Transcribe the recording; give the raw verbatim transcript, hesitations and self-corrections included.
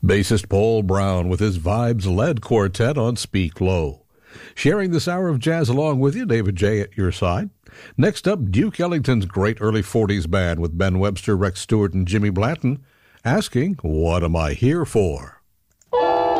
Bassist Paul Brown with his Vibes-led quartet on Speak Low. Sharing this hour of jazz along with you, David J. at your side. Next up, Duke Ellington's great early forties band with Ben Webster, Rex Stewart, and Jimmy Blanton, asking, "What am I here for?"